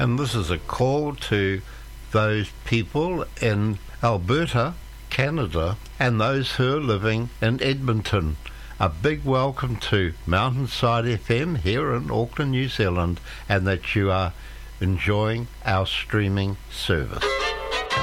And this is a call to those people in Alberta, Canada, and those who are living in Edmonton. A big welcome to Mountainside FM here in Auckland, New Zealand, and that you are enjoying our streaming service.